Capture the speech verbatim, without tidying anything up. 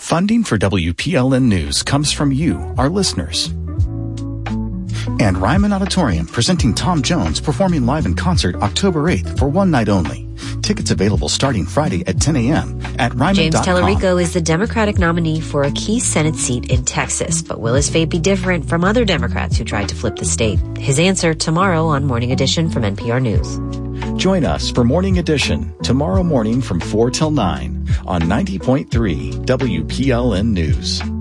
Funding for W P L N News comes from you, our listeners. And Ryman Auditorium presenting Tom Jones performing live in concert October eighth for one night only. Tickets available starting Friday at ten a.m. at ryman dot com. James Tellerico is the Democratic nominee for a key Senate seat in Texas. But will his fate be different from other Democrats who tried to flip the state? His answer tomorrow on Morning Edition from N P R News. Join us for Morning Edition tomorrow morning from four till nine on ninety point three W P L N News.